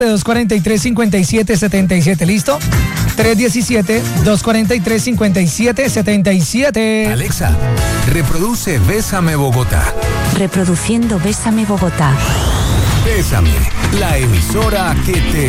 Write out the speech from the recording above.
243-5777, ¿listo? 317-243-5777. Alexa, reproduce Bésame Bogotá. Reproduciendo Bésame Bogotá. Bésame, la emisora que te